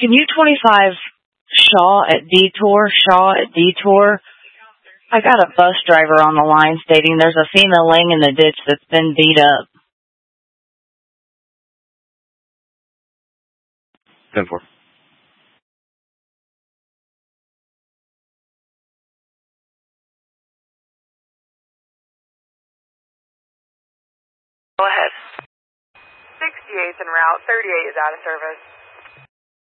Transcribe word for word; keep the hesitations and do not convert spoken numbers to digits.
Can you twenty-five Shaw at Detour, Shaw at Detour? I got a bus driver on the line stating there's a female laying in the ditch that's been beat up. ten four. Go ahead. sixty-eighth en route, thirty-eight is out of service.